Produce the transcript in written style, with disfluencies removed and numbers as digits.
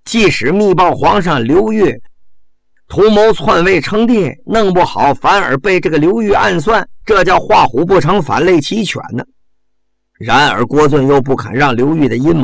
即使密报皇上刘裕图谋篡位称帝，弄不好反而被这个刘裕暗算，这叫画虎不成反类齐全呢。然而郭汛又不肯让刘裕的阴谋